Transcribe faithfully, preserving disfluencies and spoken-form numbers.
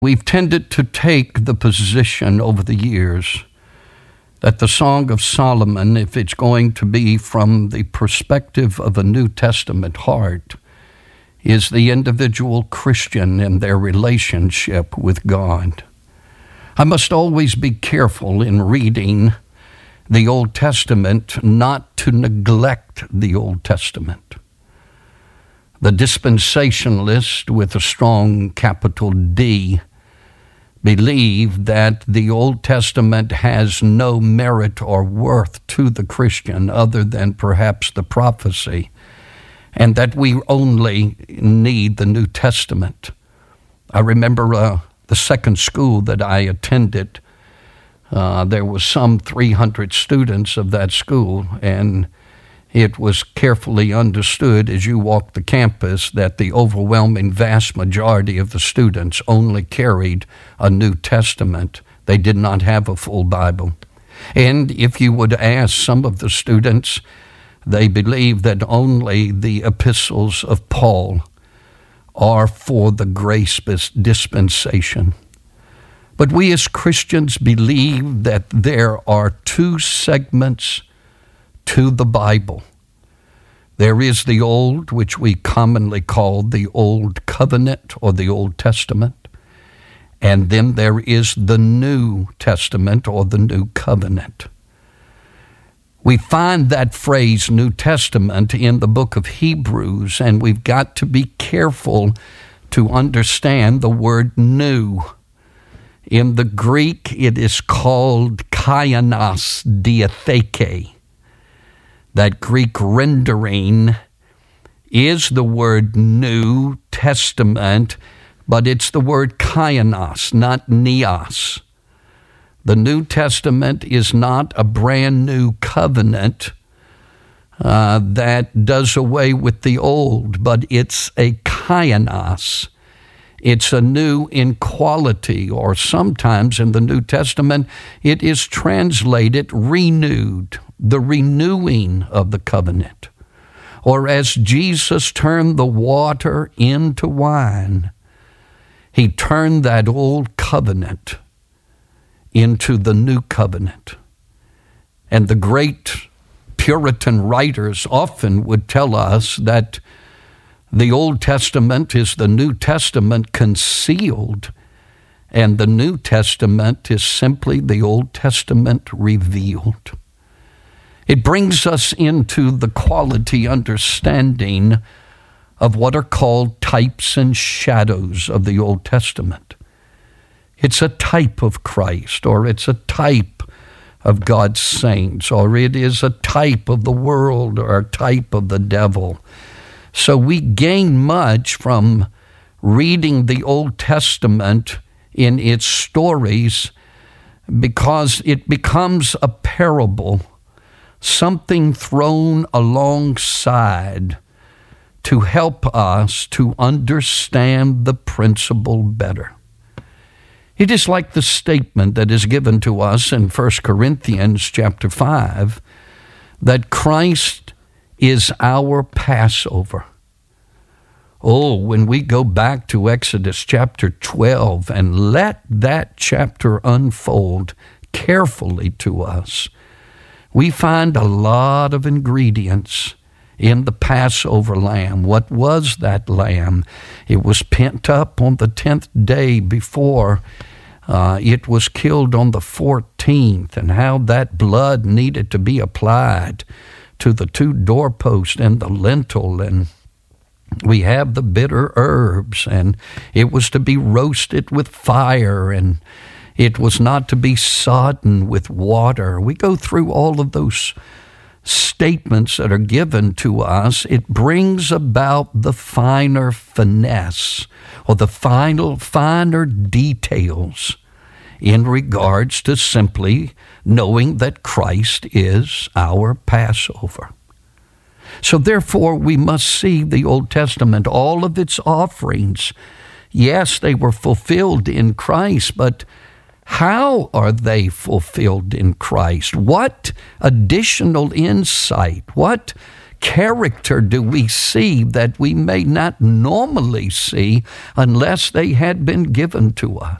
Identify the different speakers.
Speaker 1: We've tended to take the position over the years that the Song of Solomon, if it's going to be from the perspective of a New Testament heart, is the individual Christian and their relationship with God. I must always be careful in reading the Old Testament not to neglect the Old Testament. The dispensationalist with a strong capital D believe that the Old Testament has no merit or worth to the Christian other than perhaps the prophecy, and that we only need the New Testament. I remember uh, the second school that I attended, uh, there was some three hundred students of that school, and it was carefully understood as you walked the campus that the overwhelming vast majority of the students only carried a New Testament. They did not have a full Bible. And if you would ask some of the students, they believe that only the epistles of Paul are for the grace dispensation. But we as Christians believe that there are two segments to the Bible. There is the Old, which we commonly call the Old Covenant or the Old Testament, and then there is the New Testament or the New Covenant. We find that phrase, New Testament, in the book of Hebrews, and we've got to be careful to understand the word new. In the Greek, it is called kainos diatheke. That Greek rendering is the word New Testament, but it's the word kainos, not neos. The New Testament is not a brand new covenant uh, that does away with the old, but it's a kainos. It's a new in quality, or sometimes in the New Testament, it is translated renewed, the renewing of the covenant. Or as Jesus turned the water into wine, he turned that old covenant into the new covenant. And the great Puritan writers often would tell us that the Old Testament is the New Testament concealed, and the New Testament is simply the Old Testament revealed. It brings us into the quality understanding of what are called types and shadows of the Old Testament. It's a type of Christ, or it's a type of God's saints, or it is a type of the world, or a type of the devil. So we gain much from reading the Old Testament in its stories because it becomes a parable, something thrown alongside to help us to understand the principle better. It is like the statement that is given to us in First Corinthians chapter five, that Christ is our Passover. Oh, when we go back to Exodus chapter twelve and let that chapter unfold carefully to us, we find a lot of ingredients in the Passover lamb. What was that lamb? It was pent up on the tenth day before uh, it was killed on the fourteenth, and how that blood needed to be applied to the two doorposts and the lintel, and we have the bitter herbs, and it was to be roasted with fire, and it was not to be sodden with water. We go through all of those statements that are given to us. It brings about the finer finesse, or the final, finer details in regards to simply knowing that Christ is our Passover. So therefore, we must see the Old Testament, all of its offerings. Yes, they were fulfilled in Christ, but how are they fulfilled in Christ? What additional insight, what character do we see that we may not normally see unless they had been given to us?